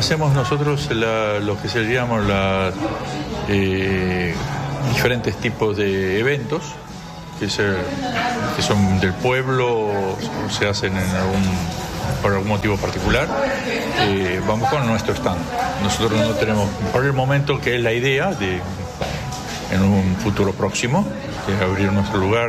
hacemos nosotros lo que se llaman diferentes tipos de eventos que son del pueblo o se hacen por algún motivo particular. Vamos con nuestro stand. Nosotros no tenemos por el momento, que es la idea de en un futuro próximo, que es abrir nuestro lugar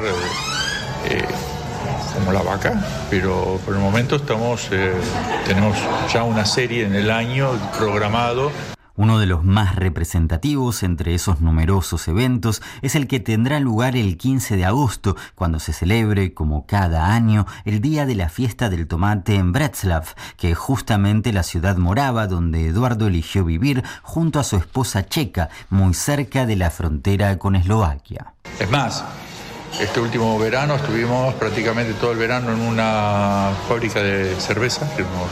como La Vaca, pero por el momento tenemos ya una serie en el año programado. Uno de los más representativos entre esos numerosos eventos es el que tendrá lugar el 15 de agosto, cuando se celebre, como cada año, el Día de la Fiesta del Tomate en Břeclav, que es justamente la ciudad morava donde Eduardo eligió vivir junto a su esposa checa, muy cerca de la frontera con Eslovaquia. Es más, este último verano estuvimos prácticamente todo el verano en una fábrica de cerveza,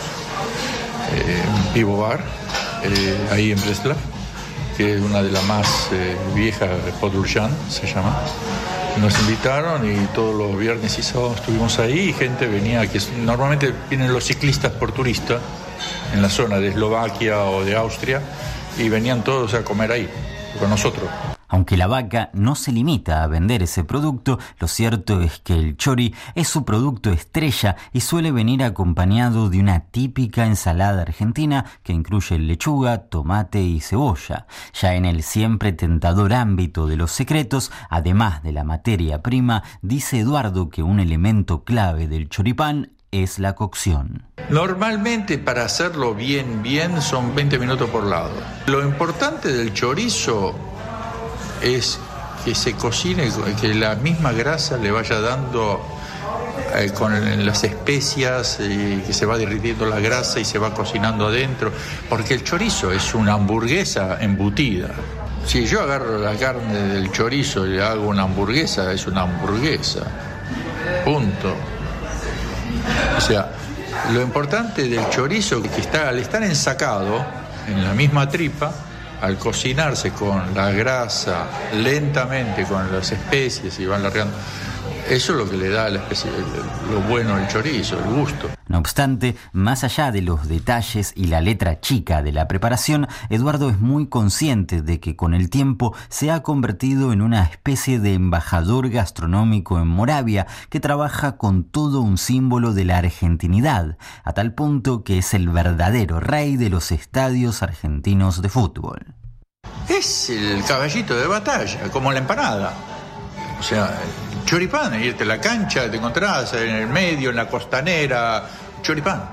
Pivovar, ahí en Břeclav, que es una de las más viejas, Podruchan se llama. Nos invitaron y todos los viernes y sábados estuvimos ahí y gente venía, que normalmente vienen los ciclistas por turista en la zona de Eslovaquia o de Austria, y venían todos a comer ahí con nosotros. Aunque La Vaca no se limita a vender ese producto, lo cierto es que el chori es su producto estrella y suele venir acompañado de una típica ensalada argentina que incluye lechuga, tomate y cebolla. Ya en el siempre tentador ámbito de los secretos, además de la materia prima, dice Eduardo que un elemento clave del choripán es la cocción. Normalmente para hacerlo bien son 20 minutos por lado. Lo importante del chorizo es que se cocine, que la misma grasa le vaya dando con las especias, que se va derritiendo la grasa y se va cocinando adentro, porque el chorizo es una hamburguesa embutida. Si yo agarro la carne del chorizo y le hago una hamburguesa, es una hamburguesa. Punto. O sea, lo importante del chorizo es que al estar ensacado en la misma tripa, al cocinarse con la grasa lentamente, con las especies y van largando, eso es lo que le da lo bueno al chorizo, el gusto. No obstante, más allá de los detalles y la letra chica de la preparación, Eduardo es muy consciente de que con el tiempo se ha convertido en una especie de embajador gastronómico en Moravia que trabaja con todo un símbolo de la argentinidad, a tal punto que es el verdadero rey de los estadios argentinos de fútbol. Es el caballito de batalla, como la empanada. O sea, choripán, irte a la cancha, te encontrás en el medio, en la costanera, choripán.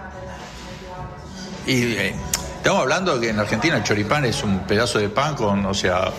Y estamos hablando de que en Argentina el choripán es un pedazo de pan con, o sea,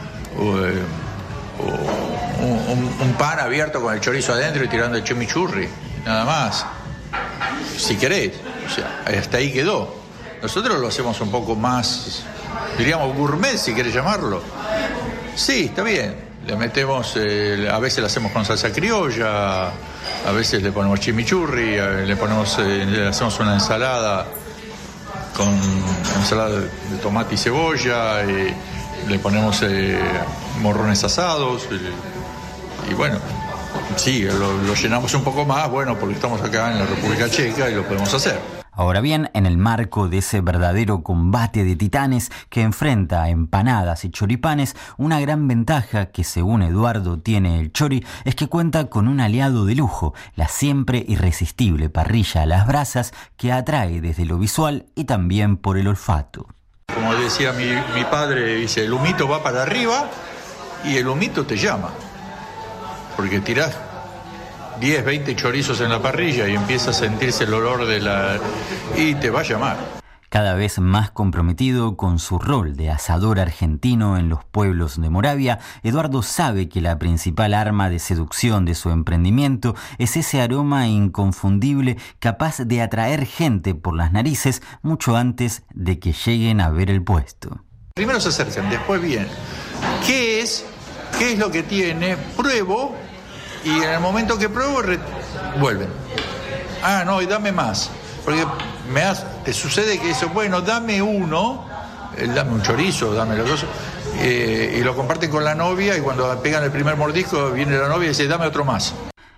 un pan abierto con el chorizo adentro y tirando el chimichurri, nada más. Si querés, o sea, hasta ahí quedó. Nosotros lo hacemos un poco más, diríamos gourmet, si querés llamarlo. Sí, está bien. Le metemos, a veces le hacemos con salsa criolla, a veces le ponemos chimichurri, le hacemos una ensalada con ensalada de tomate y cebolla, le ponemos morrones asados, y bueno, sí, lo llenamos un poco más, bueno, porque estamos acá en la República Checa y lo podemos hacer. Ahora bien, en el marco de ese verdadero combate de titanes que enfrenta a empanadas y choripanes, una gran ventaja que según Eduardo tiene el chori es que cuenta con un aliado de lujo, la siempre irresistible parrilla a las brasas que atrae desde lo visual y también por el olfato. Como decía mi padre, dice, el humito va para arriba y el humito te llama, porque tirás 10, 20 chorizos en la parrilla y empieza a sentirse el olor y te va a llamar. Cada vez más comprometido con su rol de asador argentino en los pueblos de Moravia, Eduardo sabe que la principal arma de seducción de su emprendimiento es ese aroma inconfundible capaz de atraer gente por las narices mucho antes de que lleguen a ver el puesto. Primero se acercan, después vienen. ¿Qué es lo que tiene? Pruebo. Y en el momento que pruebo, vuelven. Ah, no, y dame más. Porque te sucede que eso, bueno, dame uno, dame un chorizo, dame los dos, y lo comparten con la novia, y cuando pegan el primer mordisco, viene la novia y dice, dame otro más.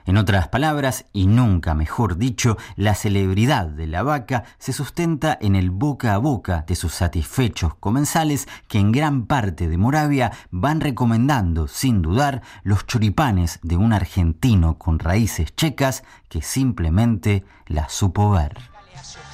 En otras palabras, y nunca mejor dicho, la celebridad de la vaca se sustenta en el boca a boca de sus satisfechos comensales que en gran parte de Moravia van recomendando, sin dudar, los choripanes de un argentino con raíces checas que simplemente la supo ver.